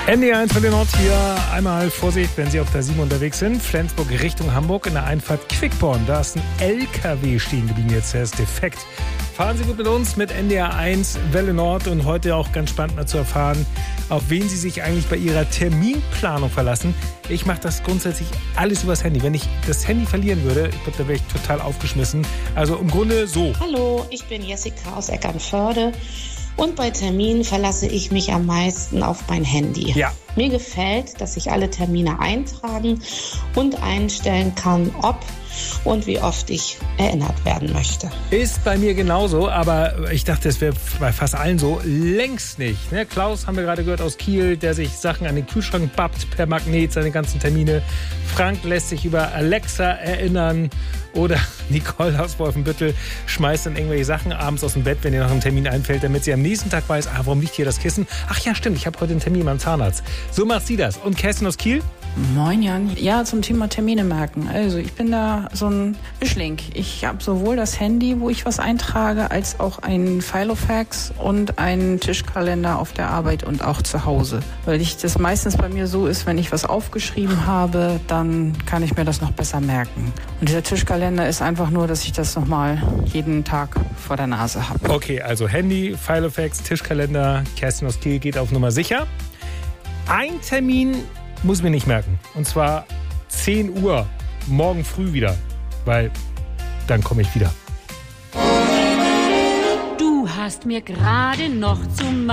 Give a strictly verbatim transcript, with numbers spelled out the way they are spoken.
N D R eins von den Nord hier. Einmal Vorsicht, wenn Sie auf der sieben unterwegs sind. Flensburg Richtung Hamburg in der Einfahrt Quickborn. Da ist ein L K W stehen geblieben jetzt. Der ist defekt. Fahren Sie gut mit uns mit N D R eins Welle Nord und heute auch ganz spannend mal zu erfahren, auf wen Sie sich eigentlich bei Ihrer Terminplanung verlassen. Ich mache das grundsätzlich alles übers Handy. Wenn ich das Handy verlieren würde, ich glaube, da wäre ich total aufgeschmissen. Also im Grunde so. Hallo, ich bin Jessica aus Eckernförde. Und bei Terminen verlasse ich mich am meisten auf mein Handy. Ja. Mir gefällt, dass ich alle Termine eintragen und einstellen kann, ob und wie oft ich erinnert werden möchte. Ist bei mir genauso, aber ich dachte, es wäre bei fast allen so. Längst nicht. Ne? Klaus, haben wir gerade gehört, aus Kiel, der sich Sachen an den Kühlschrank bappt per Magnet, seine ganzen Termine. Frank lässt sich über Alexa erinnern. Oder Nicole aus Wolfenbüttel schmeißt dann irgendwelche Sachen abends aus dem Bett, wenn ihr noch ein Termin einfällt, damit sie am nächsten Tag weiß, ah, warum liegt hier das Kissen? Ach ja, stimmt, ich habe heute einen Termin beim Zahnarzt. So macht sie das. Und Kerstin aus Kiel? Moin Jan. Ja, zum Thema Termine merken. Also ich bin da so ein Mischling. Ich habe sowohl das Handy, wo ich was eintrage, als auch einen Filofax und einen Tischkalender auf der Arbeit und auch zu Hause. Weil ich das meistens bei mir so ist, wenn ich was aufgeschrieben habe, dann kann ich mir das noch besser merken. Und dieser Tischkalender ist einfach nur, dass ich das nochmal jeden Tag vor der Nase habe. Okay, also Handy, Filofax, Tischkalender. Kerstin aus Kiel geht auf Nummer sicher. Ein Termin muss ich mir nicht merken. Und zwar zehn Uhr morgen früh wieder. Weil dann komme ich wieder. Du hast mir gerade noch zum